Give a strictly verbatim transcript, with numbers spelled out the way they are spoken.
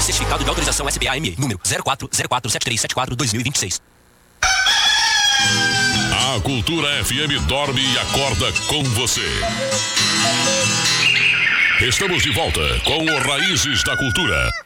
Certificado de autorização S B A M E, número zero quatro zero quatro sete três sete quatro dois mil e vinte e seis. A Cultura F M dorme e acorda com você. Estamos de volta com o Raízes da Cultura.